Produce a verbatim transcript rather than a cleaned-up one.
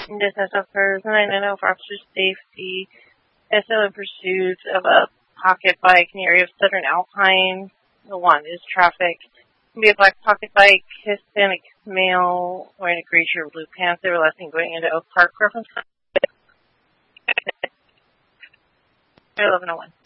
Business occurs nine nine zero for officer safety. S O in pursuit of a pocket bike in the area of Southern Alpine. The one is traffic. It can be a black pocket bike, Hispanic male, wearing a gray shirt, blue pants. They were last seen going into Oak Park. Reference eleven oh one.